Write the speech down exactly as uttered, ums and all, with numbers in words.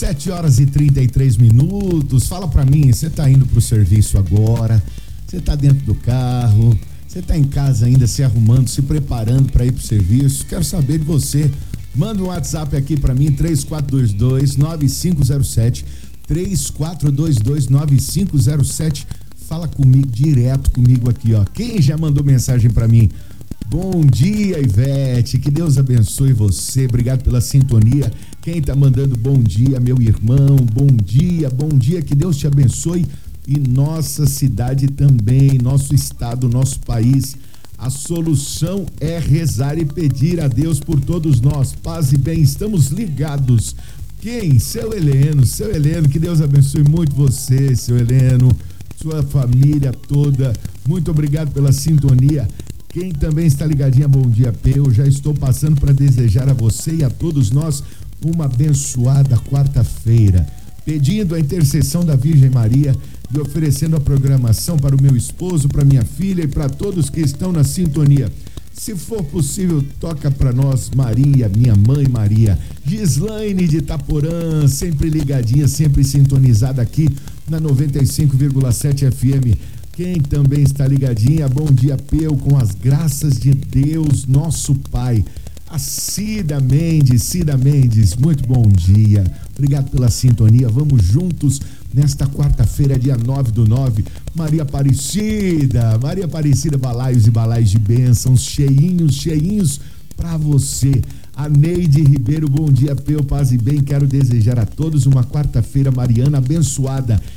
sete horas e trinta e três minutos. Fala pra mim, você tá indo pro serviço agora? Você tá dentro do carro? Você tá em casa ainda se arrumando, se preparando para ir pro serviço? Quero saber de você. Manda um WhatsApp aqui pra mim, três quatro dois dois, nove cinco zero sete, três quatro dois dois, nove cinco zero sete. Fala comigo, direto comigo aqui, ó. Quem já mandou mensagem pra mim? Bom dia, Ivete, que Deus abençoe você, obrigado pela sintonia. Quem tá mandando bom dia, meu irmão, bom dia, bom dia, que Deus te abençoe. E nossa cidade também, nosso estado, nosso país. A solução é rezar e pedir a Deus por todos nós. Paz e bem, estamos ligados. Quem? Seu Heleno, seu Heleno, que Deus abençoe muito você, seu Heleno, sua família toda. Muito obrigado pela sintonia. Quem também está ligadinha, bom dia, P. Eu já estou passando para desejar a você e a todos nós uma abençoada quarta-feira, pedindo a intercessão da Virgem Maria e oferecendo a programação para o meu esposo, para minha filha e para todos que estão na sintonia. Se for possível, toca para nós, Maria, minha mãe Maria. Gislaine de Itaporã, sempre ligadinha, sempre sintonizada aqui na noventa e cinco vírgula sete F M. Quem também está ligadinha, bom dia, Peu, com as graças de Deus, nosso Pai. A Cida Mendes, Cida Mendes, muito bom dia. Obrigado pela sintonia. Vamos juntos nesta quarta-feira, dia nove do nove. Maria Aparecida, Maria Aparecida, balaios e balaios de bênçãos, cheinhos, cheinhos pra você. A Neide Ribeiro, bom dia, Peu, paz e bem. Quero desejar a todos uma quarta-feira mariana abençoada.